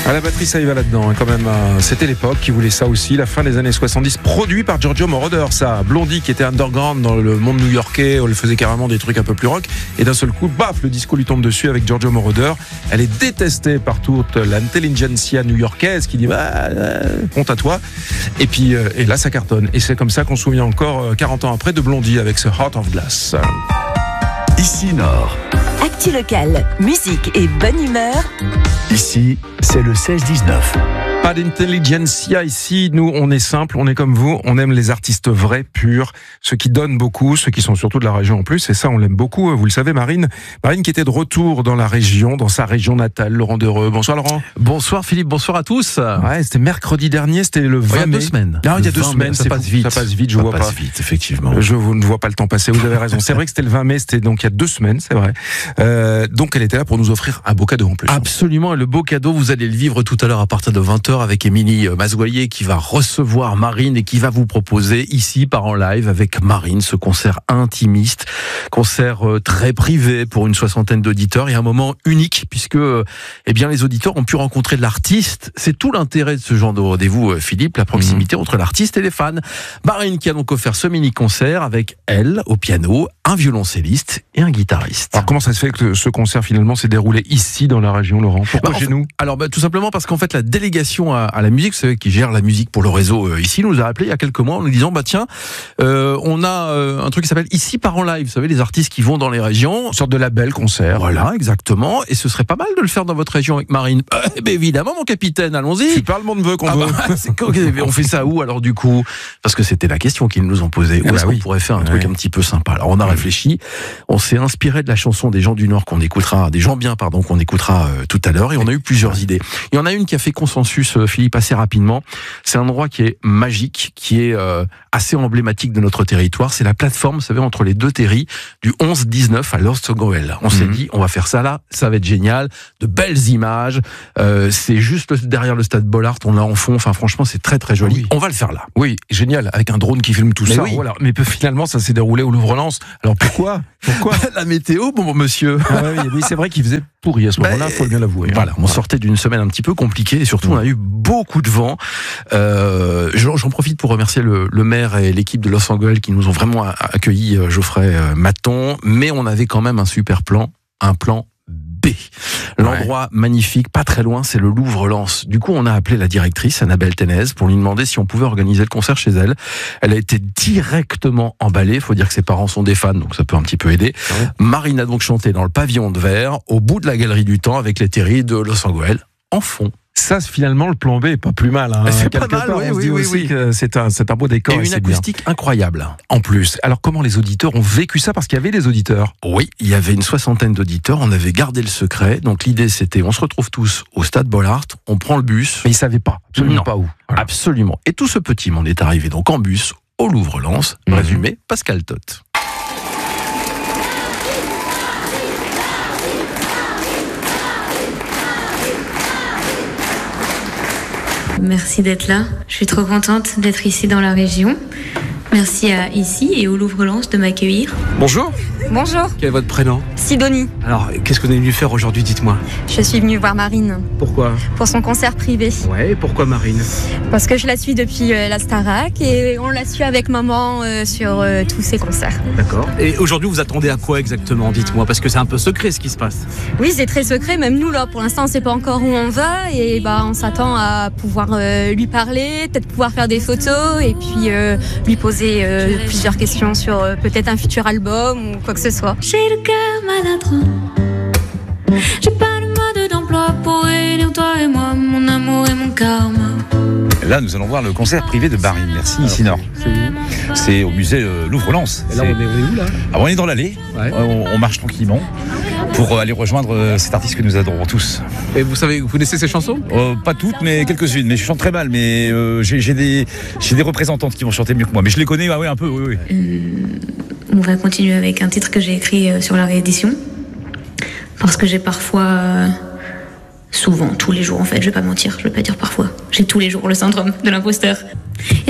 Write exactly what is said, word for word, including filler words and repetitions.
À la batterie, ça y va là-dedans, hein, quand même. Euh, c'était l'époque qui voulait ça aussi, la fin des années soixante-dix, produit par Giorgio Moroder, ça. Blondie qui était underground dans le monde new-yorkais, où elle faisait carrément des trucs un peu plus rock, et d'un seul coup, baf, le disco lui tombe dessus avec Giorgio Moroder. Elle est détestée par toute l'intelligentsia new-yorkaise qui dit bah, euh, compte à toi. Et puis, euh, et là, ça cartonne. Et c'est comme ça qu'on se souvient encore euh, quarante ans après de Blondie avec ce Heart of Glass. Ici Nord. Actu locale, musique et bonne humeur. Ici, c'est le seize dix-neuf. Pas d'intelligentsia ici, nous on est simple, on est comme vous, on aime les artistes vrais, purs, ceux qui donnent beaucoup, ceux qui sont surtout de la région en plus, et ça on l'aime beaucoup, vous le savez Marine. Marine qui était de retour dans la région, dans sa région natale, Laurent Dereux. Bonsoir Laurent. Bonsoir Philippe, bonsoir à tous. Ouais, c'était mercredi dernier, c'était le vingt mai. Il y a deux semaines. Non, il y a deux semaines, ça passe vite. Ça passe vite, je ça vois passe pas. vite, effectivement. Je ne vois pas le temps passer, vous avez raison. C'est vrai que c'était le vingt mai, c'était donc il y a deux semaines, c'est vrai. Euh, donc elle était là pour nous offrir un beau cadeau en plus. Absolument, et le beau cadeau, vous allez le vivre tout à l'heure à partir de vingt heures avec Émilie Mazoyer qui va recevoir Marine et qui va vous proposer ici par en live avec Marine ce concert intimiste, concert très privé pour une soixantaine d'auditeurs et un moment unique puisque eh bien les auditeurs ont pu rencontrer l'artiste. C'est tout l'intérêt de ce genre de rendez-vous, Philippe, la proximité mmh. entre l'artiste et les fans. Marine qui a donc offert ce mini-concert avec elle au piano, un violoncelliste et un guitariste. Alors comment ça se fait que ce concert finalement s'est déroulé ici dans la région, Laurent? Pourquoi bah, chez fait, nous? Alors bah, tout simplement parce qu'en fait la délégation à, à la musique, vous savez, qui gère la musique pour le réseau euh, ici, nous a appelé il y a quelques mois en nous disant bah tiens, euh, on a euh, un truc qui s'appelle Ici par en live. Vous savez, les artistes qui vont dans les régions, une sorte de label concert. Voilà, exactement. Et ce serait pas mal de le faire dans votre région avec Marine. Euh, ben évidemment, mon capitaine, allons-y. Super, le monde veut qu'on ah veut. Bah, c'est, on fait ça où alors du coup? Parce que c'était la question qu'ils nous ont posée. Où ah est-ce bah qu'on oui. pourrait faire un truc ouais. un petit peu sympa? Alors on a réfléchi. On s'est inspiré de la chanson des gens du Nord qu'on écoutera, des gens bien, pardon, qu'on écoutera euh, tout à l'heure. Et on a eu plusieurs idées. Il y en a une qui a fait consensus, euh, Philippe, assez rapidement. C'est un endroit qui est magique, qui est euh, assez emblématique de notre territoire. C'est la plateforme, vous savez, entre les deux terris, du onze dix-neuf à Lostgoel. On mmh. s'est dit, on va faire ça là, ça va être génial, de belles images. Euh, c'est juste derrière le stade Bollaert, on l'a en fond. Enfin, franchement, c'est très très joli. Oui. On va le faire là. Oui, génial, avec un drone qui filme tout Mais ça. Oui. Voilà. Mais finalement, ça s'est déroulé au Louvre-Lens. Alors pourquoi Pourquoi La météo, bon monsieur. Ah oui, oui, c'est vrai qu'il faisait pourri à ce moment-là, il faut bien l'avouer. Voilà, on sortait d'une semaine un petit peu compliquée et surtout, on a eu beaucoup de vent. Euh, j'en profite pour remercier le, le maire et l'équipe de Lostgoel qui nous ont vraiment accueillis, Geoffrey Maton, mais on avait quand même un super plan, un plan B. L'endroit ouais. magnifique, pas très loin, c'est le Louvre-Lens. Du coup, on a appelé la directrice, Annabelle Ténez, pour lui demander si on pouvait organiser le concert chez elle. Elle a été directement emballée. Il faut dire que ses parents sont des fans, donc ça peut un petit peu aider. Ouais. Marine a donc chanté dans le pavillon de verre, au bout de la galerie du temps, avec les terris de Lostgoel en fond. Ça, finalement, le plan B est pas plus mal. Hein. C'est pas mal, part, oui, on oui, se dit oui, aussi oui. que c'est un, c'est un beau décor. Et, et une acoustique bien. incroyable. En plus. Alors, comment les auditeurs ont vécu ça? Parce qu'il y avait des auditeurs. Oui, il y avait une soixantaine d'auditeurs. On avait gardé le secret. Donc, l'idée, c'était, on se retrouve tous au stade Bollaert. On prend le bus. Mais ils savaient pas. Absolument non. pas où. Voilà. Absolument. Et tout ce petit monde est arrivé donc en bus au Louvre-Lens. Mmh. Résumé, Pascal Tot. Merci d'être là. Je suis trop contente d'être ici dans la région. Merci à Ici et au Louvre-Lens de m'accueillir. Bonjour. Bonjour. Quel est votre prénom? Sidonie. Alors, qu'est-ce que vous êtes venu faire aujourd'hui, dites-moi? Je suis venue voir Marine. Pourquoi? Pour son concert privé. Ouais, pourquoi Marine? Parce que je la suis depuis euh, la Starac et on la suit avec maman euh, sur euh, tous ses concerts. D'accord. Et aujourd'hui, vous attendez à quoi exactement, dites-moi? Parce que c'est un peu secret ce qui se passe. Oui, c'est très secret. Même nous, là, pour l'instant, on ne sait pas encore où on va. Et bah, on s'attend à pouvoir euh, lui parler, peut-être pouvoir faire des photos et puis euh, lui poser euh, plusieurs questions sur euh, peut-être un futur album ou quoi que ce soit. J'ai le cœur maladroit. J'ai pas de mode d'emploi pour réunir toi et moi, mon amour et mon karma. Là, nous allons voir le concert privé de Marine. Merci, Ici Nord. C'est où? C'est au musée euh, Louvre-Lens. Et là, on est, on est où, là? Ah, on est dans l'allée. Ouais. On, on marche tranquillement pour aller rejoindre euh, cet artiste que nous adorons tous. Et vous savez, vous connaissez ses chansons? euh, Pas toutes, mais quelques-unes. Mais je chante très mal. Mais euh, j'ai, j'ai, des, j'ai des représentantes qui vont chanter mieux que moi. Mais je les connais, ah, oui, un peu, oui, oui. Euh, on va continuer avec un titre que j'ai écrit euh, sur la réédition. Parce que j'ai parfois... Euh, souvent, tous les jours en fait, je vais pas mentir, je vais pas dire parfois. J'ai tous les jours le syndrome de l'imposteur.